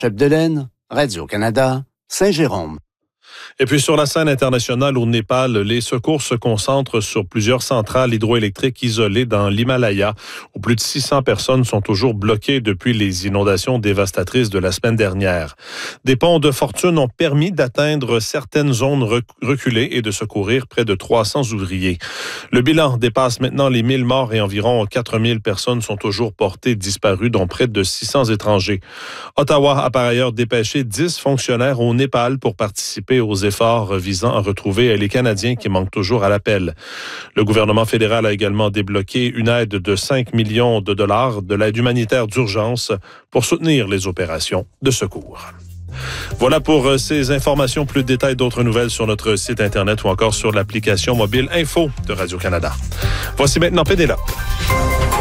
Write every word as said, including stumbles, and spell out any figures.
Chapdelaine, Radio-Canada, Saint-Jérôme. Et puis sur la scène internationale au Népal, les secours se concentrent sur plusieurs centrales hydroélectriques isolées dans l'Himalaya, où plus de six cents personnes sont toujours bloquées depuis les inondations dévastatrices de la semaine dernière. Des ponts de fortune ont permis d'atteindre certaines zones reculées et de secourir près de trois cents ouvriers. Le bilan dépasse maintenant les mille morts et environ quatre mille personnes sont toujours portées disparues, dont près de six cents étrangers. Ottawa a par ailleurs dépêché dix fonctionnaires au Népal pour participer aux efforts visant à retrouver les Canadiens qui manquent toujours à l'appel. Le gouvernement fédéral a également débloqué une aide de cinq millions de dollars de l'aide humanitaire d'urgence pour soutenir les opérations de secours. Voilà pour ces informations. Plus de détails, d'autres nouvelles sur notre site Internet ou encore sur l'application mobile Info de Radio-Canada. Voici maintenant Pénélope.